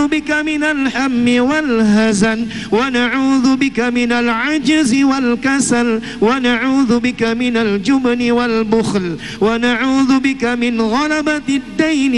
ونعوذ بك من الهم والهزن ونعوذ بك من العجز والكسل ونعوذ بك من الجبن والبخل ونعوذ بك من غلبة الدين